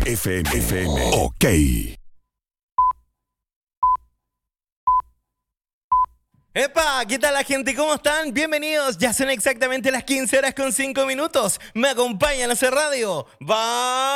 FM. Ok. ¡Epa! ¿Qué tal la gente? ¿Cómo están? Bienvenidos. Ya son exactamente las 15 horas con 5 minutos. Me acompañan a hacer radio. ¡Va!